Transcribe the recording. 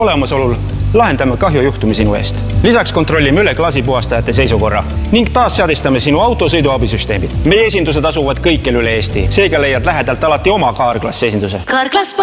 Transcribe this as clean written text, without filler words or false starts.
olemasolul lahendame kahjujuhtumi sinu eest. Lisaks kontrollime üle klaasipuhastajate seisukorra ning taas seadistame sinu auto sõiduabisüsteemid. Meie esindused asuvad kõikjal üle Eesti, seega leiad lähedalt alati oma Carglass esinduse.